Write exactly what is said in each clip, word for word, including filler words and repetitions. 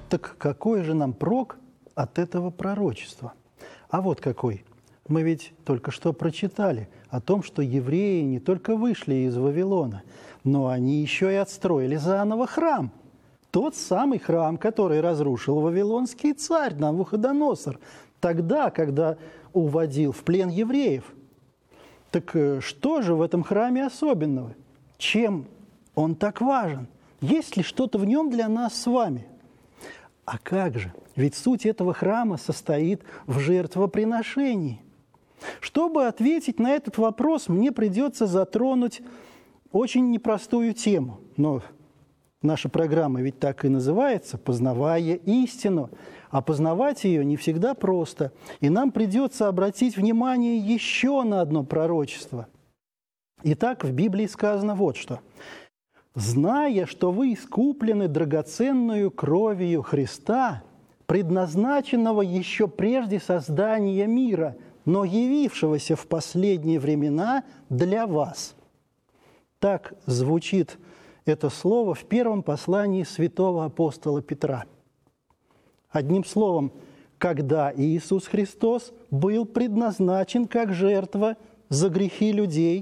Так какой же нам прок от этого пророчества? А вот какой. Мы ведь только что прочитали о том, что евреи не только вышли из Вавилона, но они еще и отстроили заново храм. Тот самый храм, который разрушил вавилонский царь Навуходоносор, тогда, когда уводил в плен евреев. Так что же в этом храме особенного? Чем он так важен? Есть ли что-то в нем для нас с вами? А как же? Ведь суть этого храма состоит в жертвоприношении. Чтобы ответить на этот вопрос, мне придется затронуть очень непростую тему. Но наша программа ведь так и называется «Познавая истину». А познавать ее не всегда просто. И нам придется обратить внимание еще на одно пророчество. Итак, в Библии сказано вот что. «Зная, что вы искуплены драгоценную кровью Христа, предназначенного еще прежде создания мира, но явившегося в последние времена для вас». Так звучит это слово в первом послании святого апостола Петра. Одним словом, когда Иисус Христос был предназначен как жертва за грехи людей,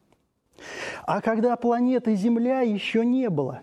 а когда планеты Земля еще не было.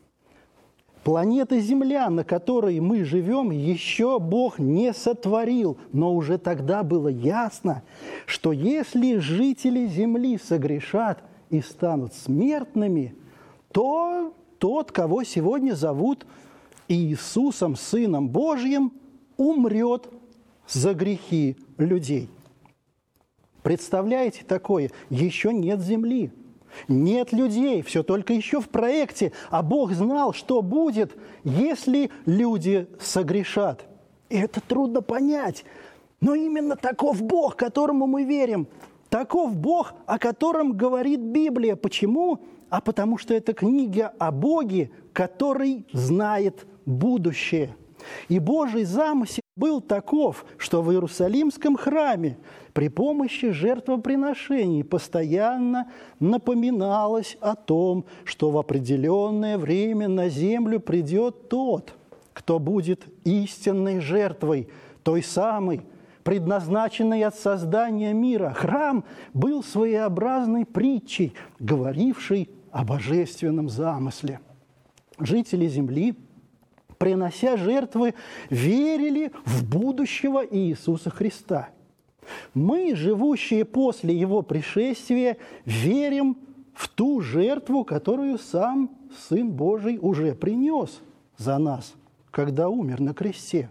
Планета Земля, на которой мы живем, еще Бог не сотворил, но уже тогда было ясно, что если жители Земли согрешат и станут смертными, то тот, кого сегодня зовут Иисусом, Сыном Божьим, умрет за грехи людей. Представляете такое? Еще нет земли, нет людей, все только еще в проекте, а Бог знал, что будет, если люди согрешат. И это трудно понять, но именно таков Бог, которому мы верим, таков Бог, о котором говорит Библия. Почему? А потому что это книга о Боге, который знает будущее. И Божий замысел был таков, что в Иерусалимском храме при помощи жертвоприношений постоянно напоминалось о том, что в определенное время на землю придет тот, кто будет истинной жертвой, той самой, предназначенной от создания мира. Храм был своеобразной притчей, говорившей о божественном замысле. Жители земли, принося жертвы, верили в будущего Иисуса Христа. Мы, живущие после Его пришествия, верим в ту жертву, которую сам Сын Божий уже принес за нас, когда умер на кресте.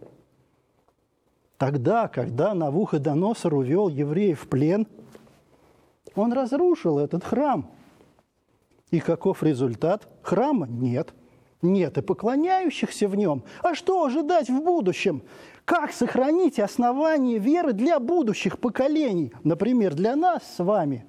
Тогда, когда Навуходоносор увел евреев в плен, он разрушил этот храм. И каков результат? Храма нет. Нет и поклоняющихся в нем. А что ожидать в будущем? Как сохранить основание веры для будущих поколений? Например, для нас с вами.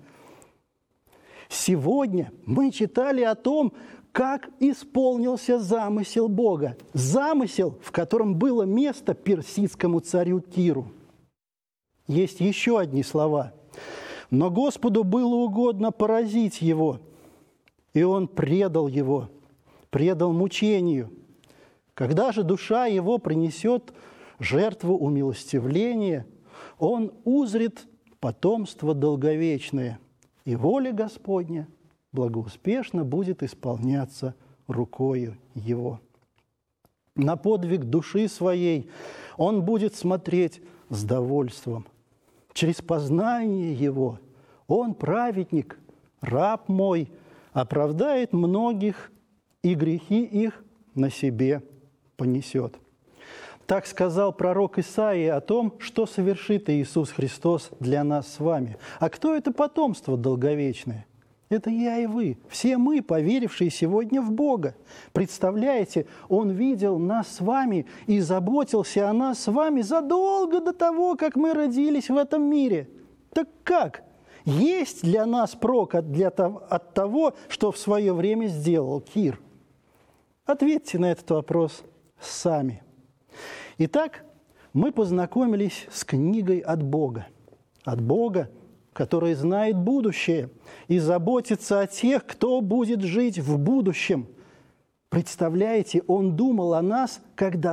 Сегодня мы читали о том, как исполнился замысел Бога. Замысел, в котором было место персидскому царю Киру. Есть еще одни слова. «Но Господу было угодно поразить его, и он предал его, предал мучению. Когда же душа его принесет жертву умилостивления, он узрит потомство долговечное, и воля Господня благоуспешно будет исполняться рукою его. На подвиг души своей он будет смотреть с довольством. Через познание его он, праведник, раб мой, оправдает многих, и грехи их на себе понесет». Так сказал пророк Исаия о том, что совершит Иисус Христос для нас с вами. А кто это потомство долговечное? Это я и вы, все мы, поверившие сегодня в Бога. Представляете, Он видел нас с вами и заботился о нас с вами задолго до того, как мы родились в этом мире. Так как? Есть для нас прок от, для того, от того, что в свое время сделал Кир? Ответьте на этот вопрос сами. Итак, мы познакомились с книгой от Бога. От Бога, который знает будущее и заботится о тех, кто будет жить в будущем. Представляете, Он думал о нас, когда